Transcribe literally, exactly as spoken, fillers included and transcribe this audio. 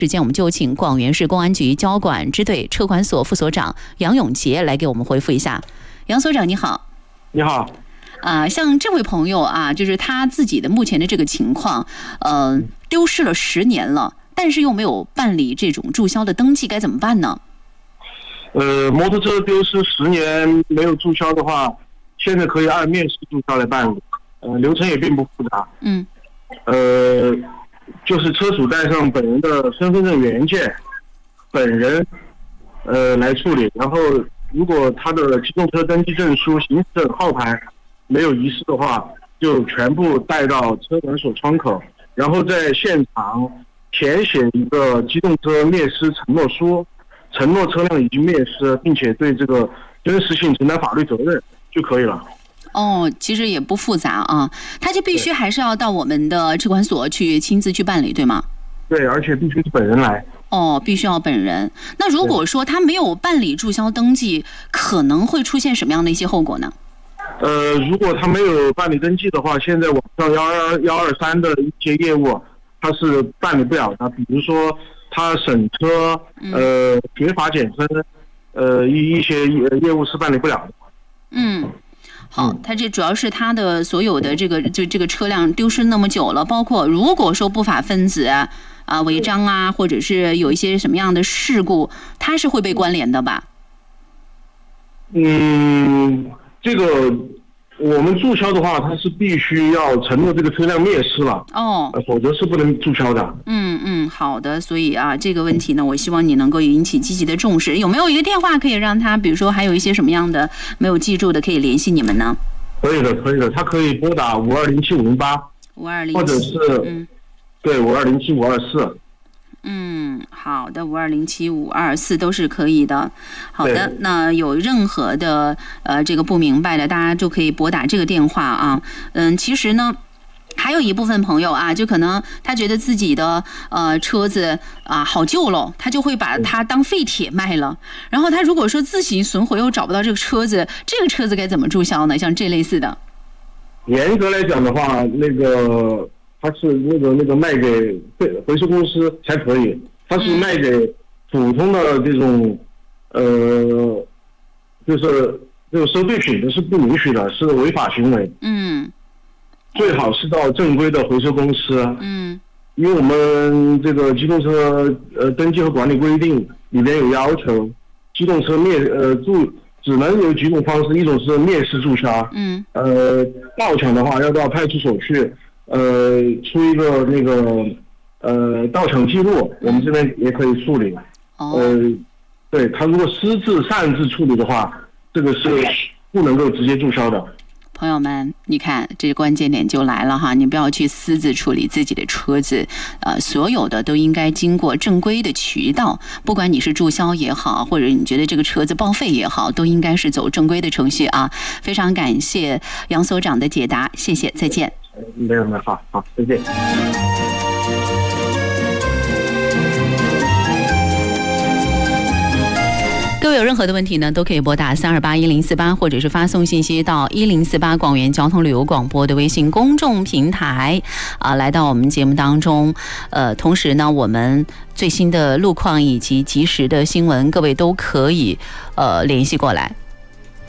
时间我们就请广元市公安局交管支队车管所副所长杨永杰来给我们回复一下。杨所长你好。 你好。 啊、呃，像这位朋友啊，就是他自己的目前的这个情况，呃，丢失了十年了，但是又没有办理这种注销的登记，该怎么办呢？ 呃，摩托车丢失十年没有注销的话，现在可以按面试注销来办理，呃，流程也并不复杂。 嗯。 呃。就是车主带上本人的身份证原件，本人呃来处理。然后，如果他的机动车登记证书、行驶证号牌没有遗失的话，就全部带到车管所窗口，然后在现场填写一个机动车灭失承诺书，承诺车辆已经灭失，并且对这个真实性承担法律责任就可以了。 哦，其实也不复杂啊，他就必须还是要到我们的车管所去亲自去办理，对吗？ 对，而且必须是本人来。 哦，必须要本人。那如果说他没有办理注销登记，可能会出现什么样的一些后果呢？ 呃，如果他没有办理登记的话，现在网上幺二幺二三的一些业务，他是办理不了的。比如说他审车、呃学法减分，呃一一些业务是办理不了的。 嗯。好，他这主要是他的所有的这个就这个车辆丢失那么久了，包括如果说不法分子啊啊违章啊，或者是有一些什么样的事故，他是会被关联的吧？ 嗯，这个我们注销的话，它是必须要承诺这个车辆灭失了， 哦， 否则是不能注销的。 嗯嗯，好的。所以啊，这个问题呢，我希望你能够引起积极的重视。有没有一个电话可以让他，比如说还有一些什么样的没有记住的，可以联系你们呢？ 可以的，可以的，他可以拨打五二零七五零八， 五二零， 或者是嗯， 对五二零七五二四。 嗯，好的，五二零七五二四都是可以的。好的，那有任何的呃这个不明白的，大家就可以拨打这个电话啊。嗯，其实呢，还有一部分朋友啊，就可能他觉得自己的呃车子啊好旧了，他就会把它当废铁卖了。然后他如果说自行损毁又找不到这个车子，这个车子该怎么注销呢？像这类似的。 严格来讲的话，那个。他是那个那个卖给回收公司才可以，他是卖给普通的这种，呃，就是这个收废品的是不允许的，是违法行为。 嗯， 最好是到正规的回收公司。 嗯， 因为我们这个机动车呃登记和管理规定里边有要求，机动车灭呃注只能有几种方式，一种是灭失注销。 嗯， 呃，盗抢的话要到派出所去。呃，出一个那个呃盗抢记录，我们这边也可以处理。 哦、 呃，对他如果私自擅自处理的话，这个是不能够直接注销的。 朋友们，你看这关键点就来了哈，你不要去私自处理自己的车子，呃，所有的都应该经过正规的渠道，不管你是注销也好，或者你觉得这个车子报废也好，都应该是走正规的程序啊。非常感谢杨所长的解答，谢谢，再见。 没有没有，好好，再见。 各位有任何的问题呢，都可以拨打三二八一零四八，或者是发送信息到一零四八广元交通旅游广播的微信公众平台啊，来到我们节目当中。呃，同时呢，我们最新的路况以及及时的新闻，各位都可以呃联系过来。